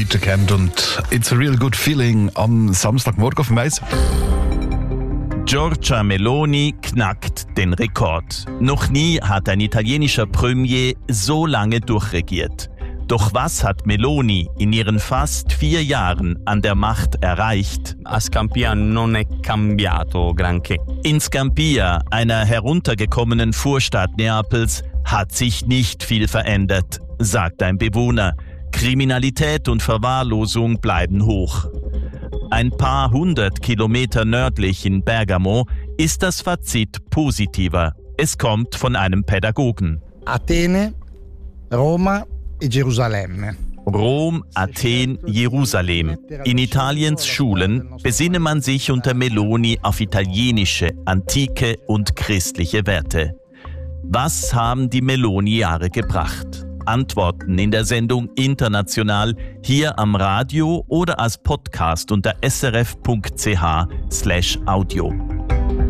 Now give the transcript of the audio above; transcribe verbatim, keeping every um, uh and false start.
weiterkennt. Und it's a real good feeling am Samstagmorgen auf dem Eis. Giorgia Meloni knackt den Rekord. Noch nie hat ein italienischer Premier so lange durchregiert. Doch was hat Meloni in ihren fast vier Jahren an der Macht erreicht? A Scampia non è cambiato granché. In Scampia, einer heruntergekommenen Vorstadt Neapels, hat sich nicht viel verändert, sagt ein Bewohner. Kriminalität und Verwahrlosung bleiben hoch. Ein paar hundert Kilometer nördlich in Bergamo ist das Fazit positiver. Es kommt von einem Pädagogen. Atene, Roma e Gerusalemme. Rom, Athen, Jerusalem. In Italiens Schulen besinne man sich unter Meloni auf italienische, antike und christliche Werte. Was haben die Meloni-Jahre gebracht? Antworten in der Sendung International hier am Radio oder als Podcast unter srf punkt c h slash audio.